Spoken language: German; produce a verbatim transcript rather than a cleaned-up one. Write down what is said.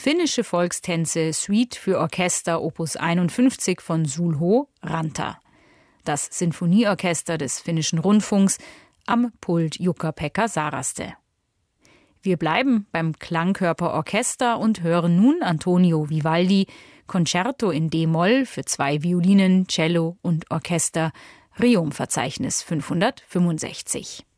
Finnische Volkstänze Suite für Orchester Opus einundfünfzig von Sulho Ranta. Das Sinfonieorchester des Finnischen Rundfunks am Pult Jukka-Pekka Saraste. Wir bleiben beim Klangkörperorchester und hören nun Antonio Vivaldi Concerto in D-Moll für zwei Violinen, Cello und Orchester, Reom-Verzeichnis fünfhundertfünfundsechzig.